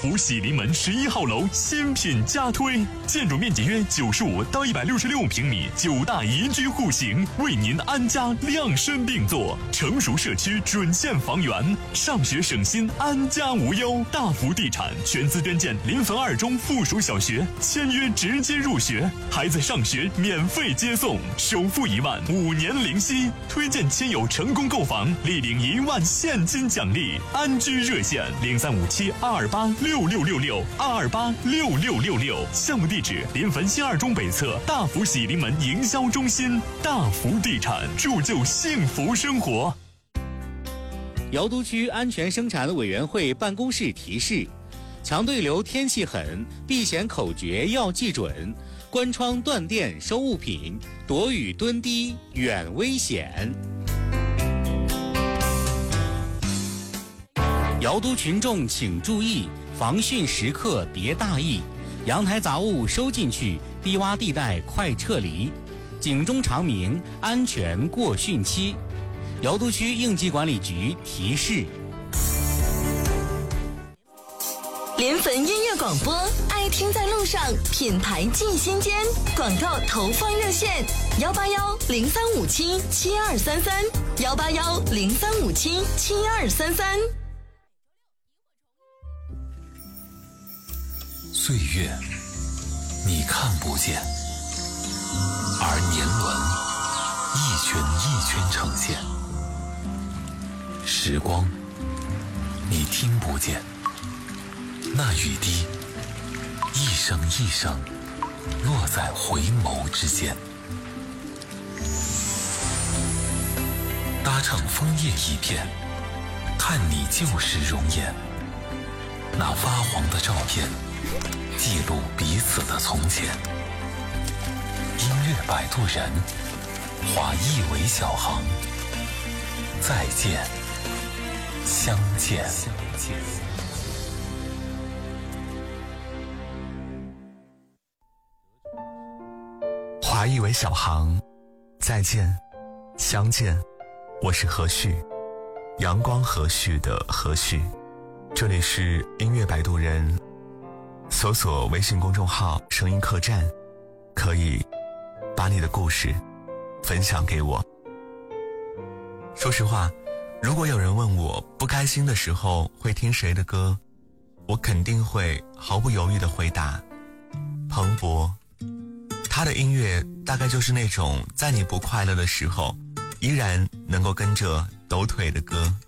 福喜临门11号楼新品加推，建筑面积约95到166平米，9大宜居户型，为您安家量身定做，成熟社区准现房源，上学省心，安家无忧。大福地产全资捐建临汾2中附属小学，签约直接入学，孩子上学免费接送，首付1万，5年零息，推荐亲友成功购房，立领1万现金奖励。安居热线0357-228-6666，228-6666。项目地址：临汾新2中北侧大福喜临门营销中心。大福地产，铸就幸福生活。 瑶都区安全生产委员会办公室提示：强对流天气狠，避险口诀要记准，关窗断电收物品，躲雨蹲低远危险。瑶都群众请注意，防汛时刻别大意，阳台杂物收进去，低洼地带快撤离，警钟长鸣，安全过汛期。瑶都区应急管理局提示。 临汾音乐广播，爱听在路上，品牌进心间。广告投放热线：181-0357-7233，181-0357-7233。 岁月你看不见，而年轮一圈一圈呈现。时光你听不见，那雨滴一声一声落在回眸之间。搭乘枫叶一片，看你旧时容颜，那发黄的照片记录彼此的从前。音乐摆渡人，华裔为小航，再见，相见。 华裔为小航，再见，相见。我是何旭，阳光和煦的何旭。这里是音乐摆渡人，搜索微信公众号声音客栈，可以把你的故事分享给我。说实话，如果有人问我不开心的时候会听谁的歌，我肯定会毫不犹豫地回答彭博。他的音乐大概就是那种在你不快乐的时候依然能够跟着抖腿的歌。